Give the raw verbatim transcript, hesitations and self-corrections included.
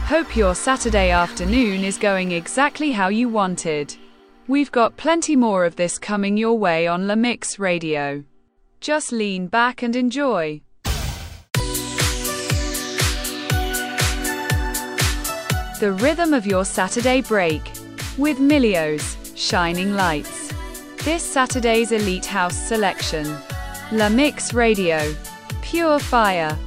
Hope your Saturday afternoon is going exactly how you wanted. We've got plenty more of this coming your way on La Mix Radio. Just lean back and enjoy. The rhythm of your Saturday break with Milio's Shining Lights. This Saturday's Elite House selection. La Mix Radio. Pure fire.